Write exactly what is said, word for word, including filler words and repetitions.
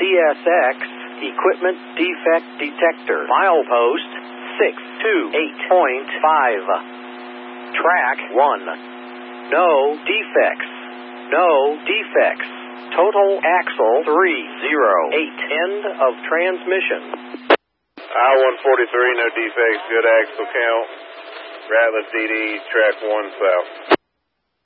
S X, Equipment Defect Detector. Milepost six two eight point five. Track one. No defects. No defects. Total axle three zero eight. End of transmission. I one forty-three, no defects, good axle count. Ratliff D D, track one south.